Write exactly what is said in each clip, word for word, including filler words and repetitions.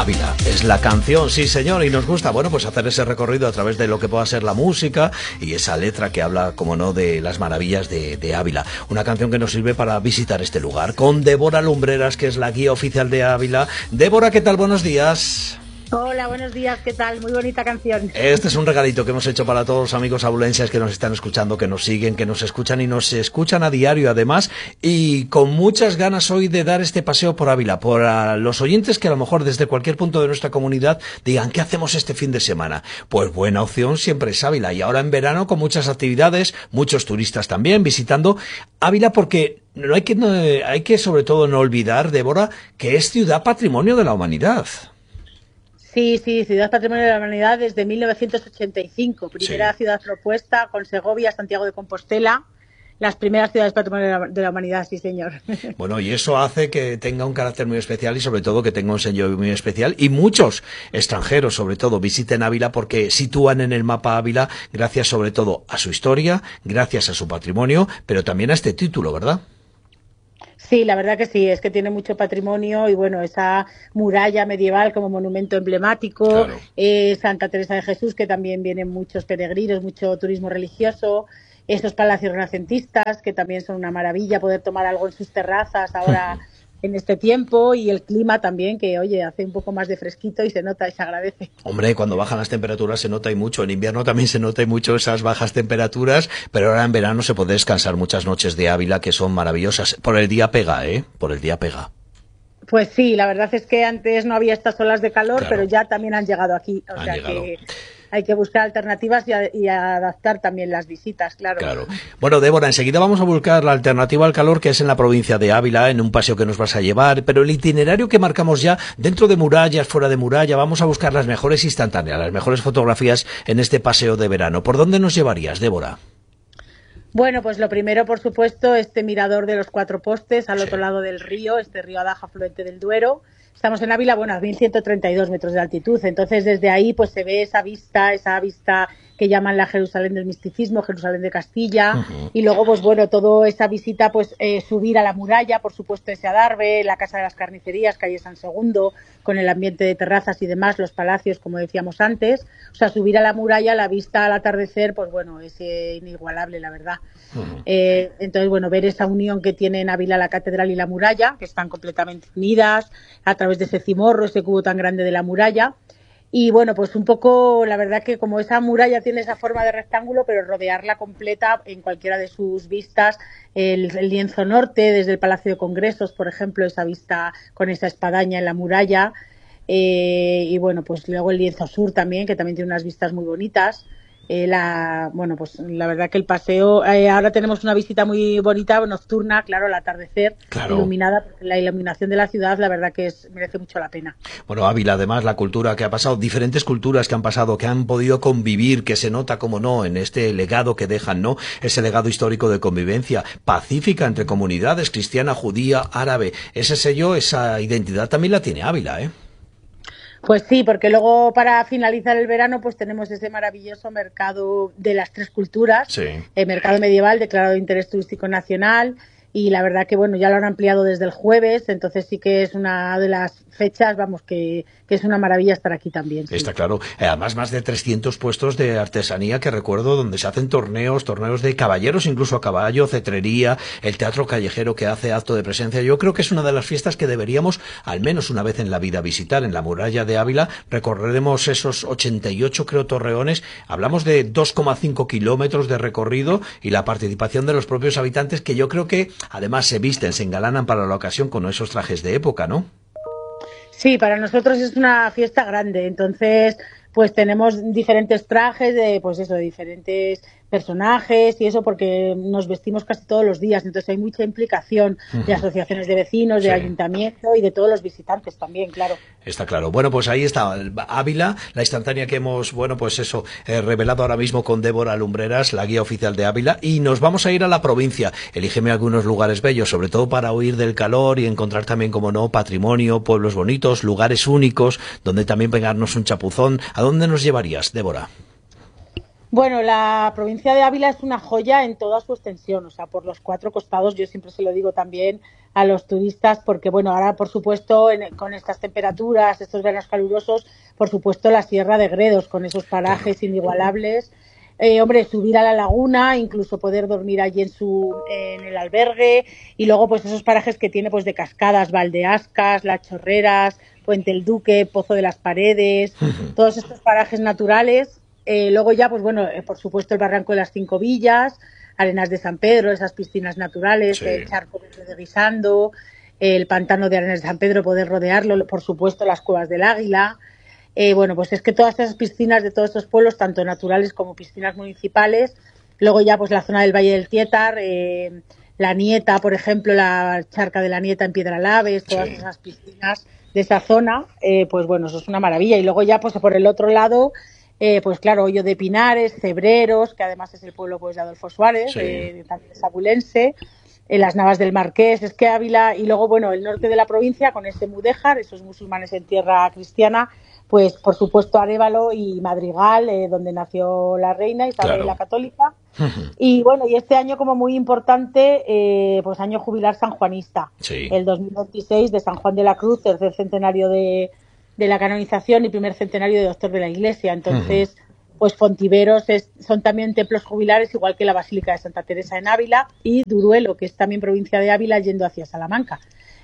Ávila es la canción, sí señor, y nos gusta, bueno, pues hacer ese recorrido a través de lo que pueda ser la música y esa letra que habla, como no, de las maravillas de, de Ávila. Una canción que nos sirve para visitar este lugar, con Débora Lumbreras, que es la guía oficial de Ávila. Débora, ¿qué tal? Buenos días. Hola, buenos días, ¿qué tal? Muy bonita canción. Este es un regalito que hemos hecho para todos los amigos abulenses que nos están escuchando, que nos siguen, que nos escuchan y nos escuchan a diario además, y con muchas ganas hoy de dar este paseo por Ávila, por a los oyentes que a lo mejor desde cualquier punto de nuestra comunidad digan, ¿qué hacemos este fin de semana? Pues buena opción siempre es Ávila, y ahora en verano con muchas actividades, muchos turistas también visitando Ávila, porque no hay que, no, hay que sobre todo no olvidar, Débora, que es ciudad patrimonio de la humanidad. Sí, sí, Ciudad Patrimonio de la Humanidad desde mil novecientos ochenta y cinco, primera Sí. ciudad propuesta con Segovia, Santiago de Compostela, las primeras ciudades Patrimonio de la, de la Humanidad, sí señor. Bueno, y eso hace que tenga un carácter muy especial y sobre todo que tenga un sello muy especial, y muchos extranjeros sobre todo visiten Ávila porque sitúan en el mapa Ávila gracias sobre todo a su historia, gracias a su patrimonio, pero también a este título, ¿verdad? Sí, la verdad que sí, es que tiene mucho patrimonio y bueno, esa muralla medieval como monumento emblemático, Claro. eh, Santa Teresa de Jesús, que también vienen muchos peregrinos, mucho turismo religioso, esos palacios renacentistas, que también son una maravilla poder tomar algo en sus terrazas ahora en este tiempo, y el clima también, que oye, hace un poco más de fresquito y se nota y se agradece. Hombre, cuando bajan las temperaturas se nota y mucho, en invierno también se nota y mucho esas bajas temperaturas, pero ahora en verano se puede descansar muchas noches de Ávila que son maravillosas. Por el día pega, ¿eh? Por el día pega. Pues sí, la verdad es que antes no había estas olas de calor, Claro. pero ya también han llegado aquí, o Han sea llegado. que hay que buscar alternativas y, a, y adaptar también las visitas, claro. Claro. Bueno, Débora, enseguida vamos a buscar la alternativa al calor que es en la provincia de Ávila, en un paseo que nos vas a llevar, pero el itinerario que marcamos ya, dentro de murallas, fuera de muralla, vamos a buscar las mejores instantáneas, las mejores fotografías en este paseo de verano. ¿Por dónde nos llevarías, Débora? Bueno, pues lo primero, por supuesto, este mirador de los Cuatro Postes al Sí. otro lado del río, este río Adaja, afluente del Duero. Estamos en Ávila, bueno, a mil ciento treinta y dos metros de altitud, entonces desde ahí pues se ve esa vista, esa vista que llaman la Jerusalén del misticismo, Jerusalén de Castilla, Uh-huh. y luego pues bueno, toda esa visita, pues eh, subir a la muralla, por supuesto ese Adarve, la Casa de las Carnicerías, calle San Segundo, con el ambiente de terrazas y demás, los palacios, como decíamos antes, o sea, subir a la muralla, la vista al atardecer, pues bueno, es eh, inigualable, la verdad. Uh-huh. Eh, entonces, bueno, ver esa unión que tiene en Ávila la catedral y la muralla, que están completamente unidas a través de ese cimorro, ese cubo tan grande de la muralla. Y bueno, pues un poco, la verdad que como esa muralla tiene esa forma de rectángulo, pero rodearla completa en cualquiera de sus vistas, el, el lienzo norte, desde el Palacio de Congresos, por ejemplo, esa vista con esa espadaña en la muralla, eh, y bueno, pues luego el lienzo sur también, que también tiene unas vistas muy bonitas. Eh, la, bueno, pues la verdad que el paseo, eh, ahora tenemos una visita muy bonita, nocturna, claro, al atardecer, Claro. iluminada, porque la iluminación de la ciudad, la verdad que es, merece mucho la pena. Bueno, Ávila, además, la cultura que ha pasado, diferentes culturas que han pasado, que han podido convivir, que se nota, como no, en este legado que dejan, ¿no? Ese legado histórico de convivencia pacífica entre comunidades, cristiana, judía, árabe. Ese sello, esa identidad también la tiene Ávila, ¿eh? Pues sí, porque luego para finalizar el verano pues tenemos ese maravilloso mercado de las tres culturas, Sí. el mercado medieval declarado de interés turístico nacional, y la verdad que bueno, ya lo han ampliado desde el jueves, entonces sí que es una de las fechas, vamos, que, que es una maravilla estar aquí también. Sí. Está claro. Además, más de trescientos puestos de artesanía que recuerdo donde se hacen torneos, torneos de caballeros, incluso a caballo, cetrería, el teatro callejero que hace acto de presencia. Yo creo que es una de las fiestas que deberíamos, al menos una vez en la vida, visitar. En la muralla de Ávila recorreremos esos ochenta y ocho, creo, torreones. Hablamos de dos coma cinco kilómetros de recorrido y la participación de los propios habitantes, que yo creo que además se visten, se engalanan para la ocasión con esos trajes de época, ¿no? Sí, para nosotros es una fiesta grande, entonces pues tenemos diferentes trajes de, pues eso, de diferentes personajes y eso, porque nos vestimos casi todos los días, entonces hay mucha implicación Uh-huh. de asociaciones de vecinos, de Sí. ayuntamiento y de todos los visitantes también, claro. Está claro. Bueno, pues ahí está Ávila, la instantánea que hemos, bueno, pues eso, eh, revelado ahora mismo con Débora Lumbreras, la guía oficial de Ávila, y nos vamos a ir a la provincia. Elígeme algunos lugares bellos, sobre todo para huir del calor y encontrar también, como no, patrimonio, pueblos bonitos, lugares únicos, donde también pegarnos un chapuzón. ¿A dónde nos llevarías, Débora? Bueno, la provincia de Ávila es una joya en toda su extensión, o sea, por los cuatro costados. Yo siempre se lo digo también a los turistas, porque bueno, ahora por supuesto en, con estas temperaturas, estos veranos calurosos, por supuesto la Sierra de Gredos, con esos parajes claro. inigualables. Eh, hombre, subir a la laguna, incluso poder dormir allí en su en el albergue, y luego pues esos parajes que tiene pues de cascadas, Valdeascas, Las Chorreras, Puente el Duque, Pozo de las Paredes, uh-huh. todos estos parajes naturales. Eh, luego ya, pues bueno, eh, por supuesto el Barranco de las Cinco Villas, Arenas de San Pedro, esas piscinas naturales, sí. el Charco de Guisando, el Pantano de Arenas de San Pedro, poder rodearlo, por supuesto las Cuevas del Águila. Eh, bueno, pues es que todas esas piscinas de todos estos pueblos, tanto naturales como piscinas municipales. Luego ya, pues la zona del Valle del Tietar, eh, la Nieta, por ejemplo, la Charca de la Nieta en Piedralaves, todas sí. esas piscinas de esa zona, eh, pues bueno, eso es una maravilla. Y luego ya, pues por el otro lado, Eh, pues claro, Hoyo de Pinares, Cebreros, que además es el pueblo pues de Adolfo Suárez, sí. eh, también es abulense, eh, las Navas del Marqués, es que Ávila, y luego bueno, el norte de la provincia con ese Mudéjar, esos musulmanes en tierra cristiana, pues por supuesto Arévalo y Madrigal, eh, donde nació la reina Isabel claro. la Católica. Uh-huh. Y bueno, y este año como muy importante, eh, pues año jubilar sanjuanista, sí. el dos mil veintiséis de San Juan de la Cruz, tercer centenario de de la canonización y primer centenario de doctor de la Iglesia. Entonces, uh-huh. pues Fontiveros es, son también templos jubilares, igual que la Basílica de Santa Teresa en Ávila, y Duruelo, que es también provincia de Ávila, yendo hacia Salamanca,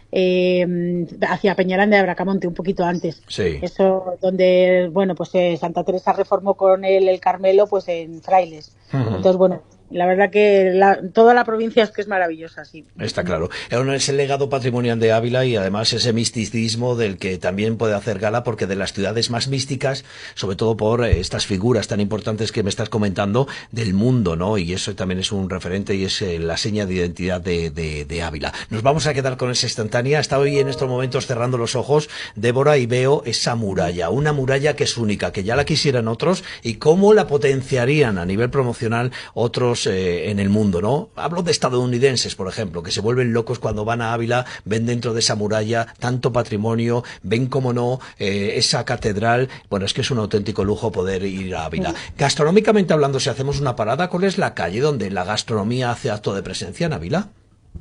eh, hacia Peñaranda de Bracamonte, un poquito antes. Sí. Eso, donde, bueno, pues eh, Santa Teresa reformó con él el Carmelo, pues en Frailes. Uh-huh. Entonces, bueno, la verdad que la, toda la provincia es que es maravillosa, sí. Está claro. Es el legado patrimonial de Ávila y además ese misticismo del que también puede hacer gala, porque de las ciudades más místicas, sobre todo por estas figuras tan importantes que me estás comentando del mundo, ¿no? Y eso también es un referente y es eh, la seña de identidad de, de, de Ávila. Nos vamos a quedar con esa instantánea. Está hoy en estos momentos cerrando los ojos, Débora, y veo esa muralla, una muralla que es única, que ya la quisieran otros y cómo la potenciarían a nivel promocional otros Eh, en el mundo, ¿no? Hablo de estadounidenses, por ejemplo, que se vuelven locos cuando van a Ávila, ven dentro de esa muralla tanto patrimonio, ven, como no, eh, esa catedral. Bueno, es que es un auténtico lujo poder ir a Ávila. Sí. Gastronómicamente hablando, si hacemos una parada, ¿cuál es la calle donde la gastronomía hace acto de presencia en Ávila?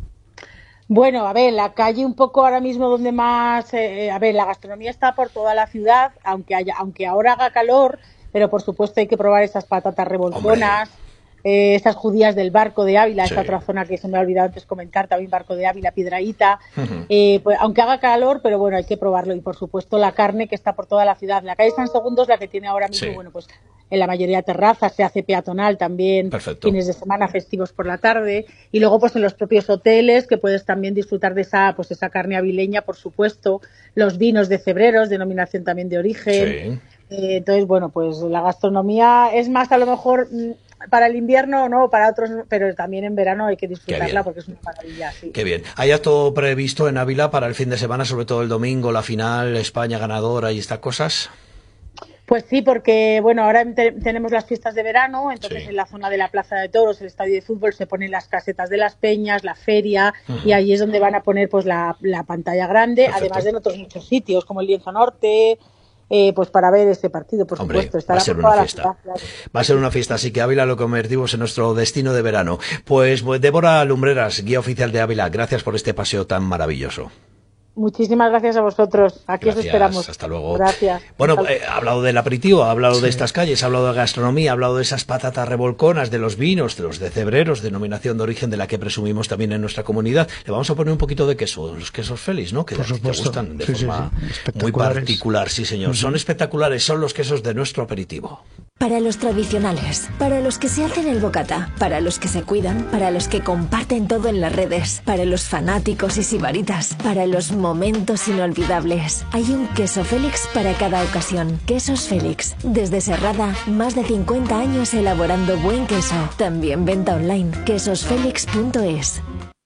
Bueno, a ver, la calle un poco ahora mismo donde más... Eh, a ver, la gastronomía está por toda la ciudad, aunque haya, aunque ahora haga calor, pero por supuesto hay que probar esas patatas revolconas. Hombre. Eh, esas judías del Barco de Ávila, sí. esta otra zona que se me ha olvidado antes comentar, también Barco de Ávila, Piedrahíta, uh-huh. eh, pues, aunque haga calor, pero bueno, hay que probarlo. Y por supuesto la carne que está por toda la ciudad. La calle San Segundo es la que tiene ahora mismo, sí. bueno, pues en la mayoría de terrazas, se hace peatonal también, Perfecto. Fines de semana, festivos por la tarde, y luego pues en los propios hoteles, que puedes también disfrutar de esa, pues esa carne avileña, por supuesto, los vinos de Cebreros, denominación también de origen. Sí. Eh, entonces, bueno, pues la gastronomía es más a lo mejor para el invierno, no, para otros, pero también en verano hay que disfrutarla porque es una maravilla. Sí. Qué bien. ¿Hay acto previsto en Ávila para el fin de semana, sobre todo el domingo, la final, España ganadora y estas cosas? Pues sí, porque bueno, ahora te- tenemos las fiestas de verano, entonces Sí. en la zona de la Plaza de Toros, el estadio de fútbol, se ponen las casetas de las peñas, la feria, Ujú. y ahí es donde van a poner pues la, la pantalla grande, Perfecto. además de en otros muchos sitios, como el Lienzo Norte, eh, pues para ver este partido, por Hombre, supuesto. va Estará a ser por una toda la fiesta. ciudad, claro. Va a ser una fiesta, así que Ávila lo convertimos en nuestro destino de verano. Pues, pues Débora Lumbreras, guía oficial de Ávila, gracias por este paseo tan maravilloso. Muchísimas gracias a vosotros. Aquí Gracias, os esperamos. hasta luego. Gracias. Bueno, Hasta- eh, ha hablado del aperitivo, ha hablado de Sí. estas calles, ha hablado de gastronomía, ha hablado de esas patatas revolconas, de los vinos, de los de Cebreros, denominación de origen de la que presumimos también en nuestra comunidad. Le vamos a poner un poquito de queso, los quesos Félix, ¿no? Que Por a ti te supuesto. gustan de Sí, sí, forma sí. muy Espectaculares. particular, sí señor. Son espectaculares, son los quesos de nuestro aperitivo. Para los tradicionales, para los que se hacen el bocata, para los que se cuidan, para los que comparten todo en las redes, para los fanáticos y sibaritas, para los momentos inolvidables. Hay un queso Félix para cada ocasión. Quesos Félix. Desde Serrada, más de cincuenta años elaborando buen queso. También venta online. quesos félix punto es.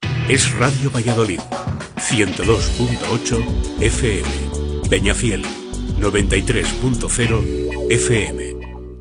Es Radio Valladolid, ciento dos punto ocho F M, Peñafiel, noventa y tres punto cero F M.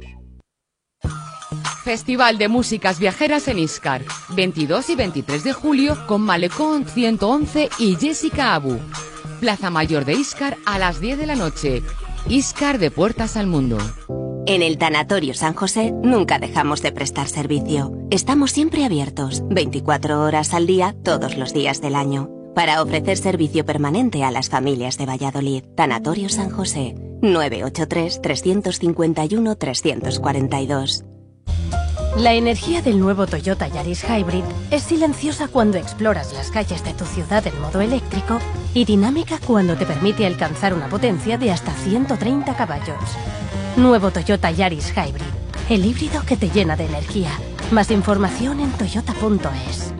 Festival de Músicas Viajeras en Íscar, veintidós y veintitrés de julio con Malecón ciento once y Jessica Abu. Plaza Mayor de Íscar a las diez de la noche. Íscar de puertas al mundo. En el Tanatorio San José nunca dejamos de prestar servicio. Estamos siempre abiertos, veinticuatro horas al día, todos los días del año, para ofrecer servicio permanente a las familias de Valladolid. Tanatorio San José, nueve ocho tres, tres cinco uno, tres cuatro dos. La energía del nuevo Toyota Yaris Hybrid es silenciosa cuando exploras las calles de tu ciudad en modo eléctrico y dinámica cuando te permite alcanzar una potencia de hasta ciento treinta caballos. Nuevo Toyota Yaris Hybrid, el híbrido que te llena de energía. Más información en toyota punto es.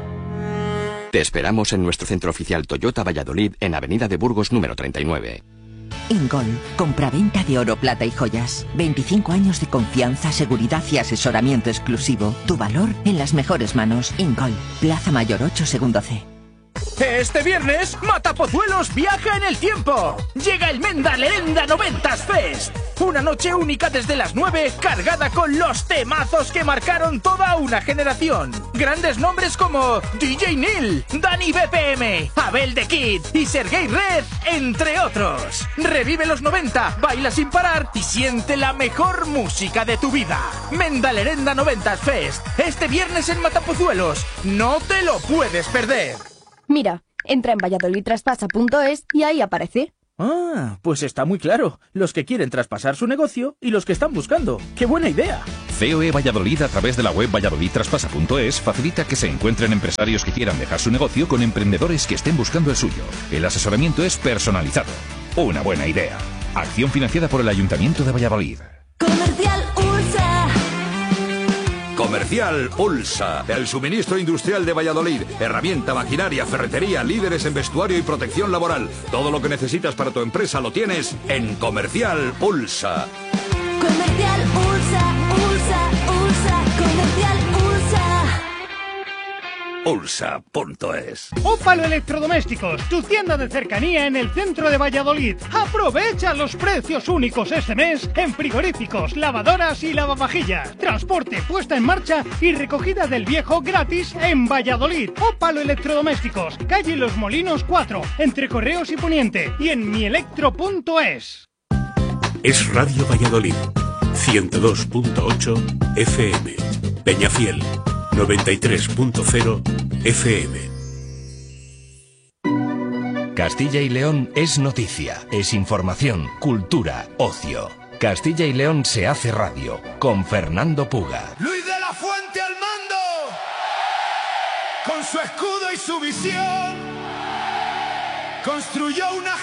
Te esperamos en nuestro centro oficial Toyota Valladolid en Avenida de Burgos número treinta y nueve. Ingol, compraventa de oro, plata y joyas. veinticinco años de confianza, seguridad y asesoramiento exclusivo. Tu valor en las mejores manos. Ingol, Plaza Mayor ocho, segundo C. Este viernes, Matapozuelos viaja en el tiempo. Llega el Menda Lerenda noventas Fest. Una noche única desde las nueve, cargada con los temazos que marcaron toda una generación. Grandes nombres como D J Neil, Dani B P M, Abel The Kid y Sergei Red, entre otros. Revive los noventa, baila sin parar y siente la mejor música de tu vida. Menda Lerenda noventas Fest. Este viernes en Matapozuelos. No te lo puedes perder. Mira, entra en valladolid traspasa punto es y ahí aparece. Ah, pues está muy claro. Los que quieren traspasar su negocio y los que están buscando. ¡Qué buena idea! C O E Valladolid, a través de la web valladolid traspasa punto es, facilita que se encuentren empresarios que quieran dejar su negocio con emprendedores que estén buscando el suyo. El asesoramiento es personalizado. Una buena idea. Acción financiada por el Ayuntamiento de Valladolid. Comercial Ursa. Comercial Ulsa, el suministro industrial de Valladolid. Herramienta, maquinaria, ferretería, líderes en vestuario y protección laboral. Todo lo que necesitas para tu empresa lo tienes en Comercial Ulsa. Comercial Ursa, Ursa, Ursa, Comercial Ursa. Ulsa punto es. Ópalo Electrodomésticos, tu tienda de cercanía en el centro de Valladolid. Aprovecha los precios únicos este mes en frigoríficos, lavadoras y lavavajillas. Transporte, puesta en marcha y recogida del viejo gratis en Valladolid. Ópalo Electrodomésticos, calle Los Molinos cuatro, entre Correos y Poniente, y en mielectro punto es. Es Radio Valladolid, ciento dos punto ocho F M. Peñafiel, noventa y tres punto cero F M. Castilla y León es noticia, es información, cultura, ocio. Castilla y León se hace radio, con Fernando Puga. Luis de la Fuente al mando, con su escudo y su visión, construyó una